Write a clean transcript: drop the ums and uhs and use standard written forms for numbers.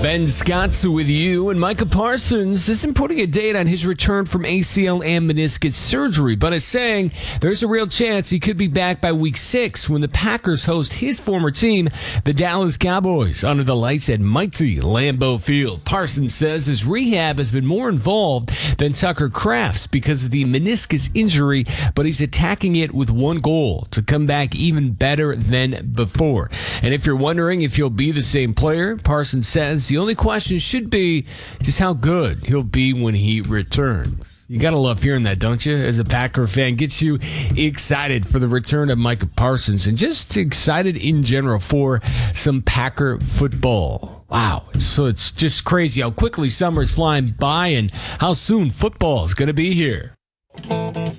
Ben Scott's with you, and Micah Parsons isn't putting a date on his return from ACL and meniscus surgery, but is saying there's a real chance he could be back by week 6 when the Packers host his former team, the Dallas Cowboys, under the lights at mighty Lambeau Field. Parsons says his rehab has been more involved than Tucker Kraft's because of the meniscus injury, but he's attacking it with one goal: to come back even better than before. And if you're wondering if he'll be the same player, Parsons says the only question should be just how good he'll be when he returns. You gotta love hearing that, don't you? As a Packer fan, gets you excited for the return of Micah Parsons and just excited in general for some Packer football. Wow, so it's just crazy how quickly summer's flying by and how soon football is gonna be here.